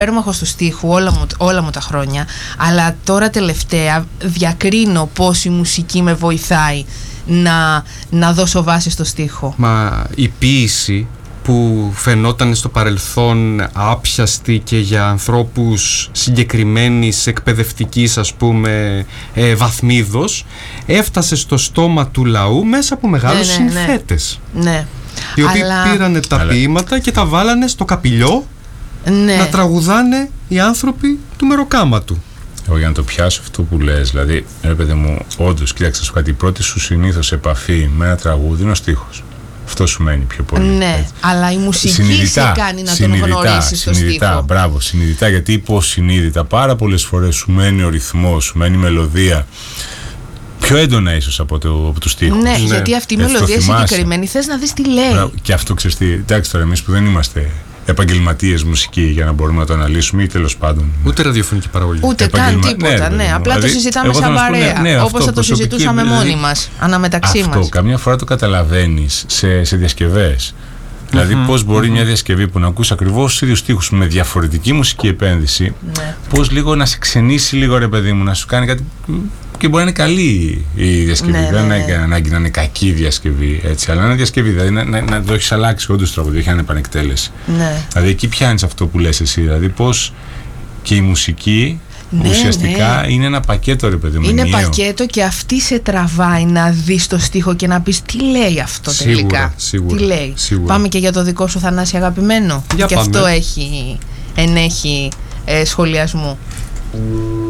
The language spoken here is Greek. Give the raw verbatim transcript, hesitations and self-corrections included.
υπέρμαχος του στίχου όλα μου, όλα μου τα χρόνια, αλλά τώρα τελευταία διακρίνω πώς η μουσική με βοηθάει να, να δώσω βάση στο στίχο. Μα η ποίηση που φαινόταν στο παρελθόν άπιαστη και για ανθρώπους συγκεκριμένης εκπαιδευτικής, ας πούμε, ε, βαθμίδος, έφτασε στο στόμα του λαού μέσα από μεγάλους ναι, ναι, συνθέτες, ναι, ναι. οι οποίοι Αλλά... πήρανε τα Αλλά... ποίηματα και τα βάλανε στο καπηλιό, ναι, να τραγουδάνε οι άνθρωποι του μεροκάματου. Εγώ για να το πιάσω αυτό που λες, δηλαδή, ρε παιδί μου, όντως, κοίταξε σου κάτι, η πρώτη σου συνήθως επαφή με ένα τραγούδι είναι ο στίχος. Αυτό σου μένει πιο πολύ. Ναι, έτσι. Αλλά η μουσική συνειδητά, σε κάνει να τον γνωρίσεις το στίχο. Μπράβο, συνειδητά, γιατί υποσυνείδητα πάρα πολλές φορές σου μένει ο ρυθμός, σου μένει η μελωδία. Πιο έντονα ίσως από, το, από τους στίχους. Ναι, ναι, γιατί αυτή η μελωδία συγκεκριμένη θες να δεις τι λέει. Μπράβο, και αυτό ξέρεις τι, εντάξει τώρα, εμείς που δεν είμαστε επαγγελματίες μουσική για να μπορούμε να το αναλύσουμε ή τέλος πάντων. Ούτε ραδιοφωνική παραγωγή. Ούτε Επαγγελμα... καν τίποτα. Ναι, ναι, ναι. Απλά δηλαδή, το συζητάμε σαν παρέα. Ναι, ναι, όπως θα το συζητούσαμε δηλαδή, μόνοι μας, αναμεταξύ αυτό, μας. Αυτό καμιά φορά το καταλαβαίνεις σε, σε διασκευές. Δηλαδή, mm-hmm, πώς μπορεί mm-hmm. μια διασκευή που να ακούς ακριβώς τους ίδιους στίχους με διαφορετική μουσική επένδυση, ναι, πώς λίγο να σε ξενήσει λίγο, ρε παιδί μου, να σου κάνει κάτι. Και μπορεί να είναι καλή η διασκευή. Ναι, δεν ναι, έχει ναι. ανάγκη να είναι κακή η διασκευή. Έτσι, αλλά να είναι διασκευή, δηλαδή να, να, να το έχει αλλάξει όντως τραγούδι, όχι να είναι επανεκτέλεση. Ναι. Δηλαδή εκεί πιάνεις αυτό που λες εσύ. Δηλαδή πώς και η μουσική. Ναι, ουσιαστικά ναι. είναι ένα πακέτο, ρε παιδί μου. Είναι ενιαίο. Πακέτο και αυτή σε τραβάει να δεις το στίχο και να πεις τι λέει αυτό σίγουρα, τελικά. Σίγουρα, τι λέει. Σίγουρα. Πάμε και για το δικό σου, Θανάση αγαπημένο. Για και πάμε. αυτό έχει, ενέχει ε, σχολιασμού.